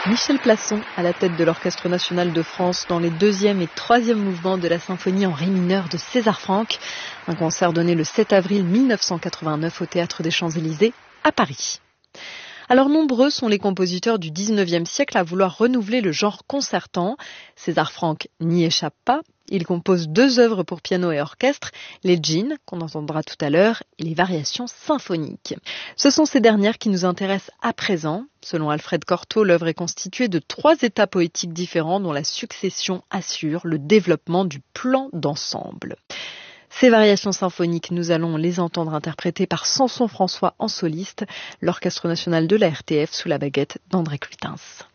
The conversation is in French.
Michel Plasson à la tête de l'Orchestre national de France dans les 2e et 3e mouvements de la symphonie en ré mineur de César Franck. Un concert donné le 7 avril 1989 au Théâtre des Champs-Élysées à Paris. Alors nombreux sont les compositeurs du 19e siècle à vouloir renouveler le genre concertant. César Franck n'y échappe pas. Il compose 2 œuvres pour piano et orchestre, les Djinns, qu'on entendra tout à l'heure, et les variations symphoniques. Ce sont ces dernières qui nous intéressent à présent. Selon Alfred Cortot, l'œuvre est constituée de 3 états poétiques différents dont la succession assure le développement du plan d'ensemble. Ces variations symphoniques, nous allons les entendre interprétées par Samson François en soliste, l'Orchestre national de la RTF sous la baguette d'André Cluitens.